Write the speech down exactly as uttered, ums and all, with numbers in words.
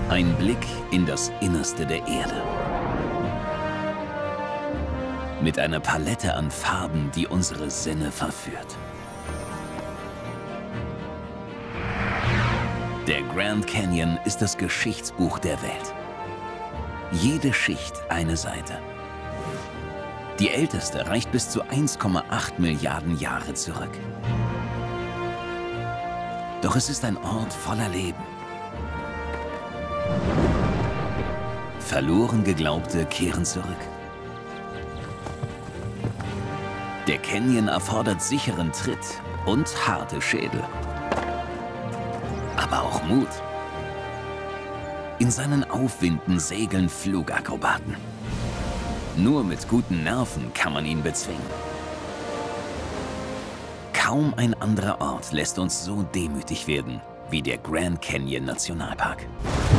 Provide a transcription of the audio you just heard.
Ein Blick in das Innerste der Erde. Mit einer Palette an Farben, die unsere Sinne verführt. Der Grand Canyon ist das Geschichtsbuch der Welt. Jede Schicht eine Seite. Die älteste reicht bis zu eins Komma acht Milliarden Jahre zurück. Doch es ist ein Ort voller Leben. Verloren geglaubte kehren zurück. Der Canyon erfordert sicheren Tritt und harte Schädel. Aber auch Mut. In seinen Aufwinden segeln Flugakrobaten. Nur mit guten Nerven kann man ihn bezwingen. Kaum ein anderer Ort lässt uns so demütig werden wie der Grand Canyon Nationalpark.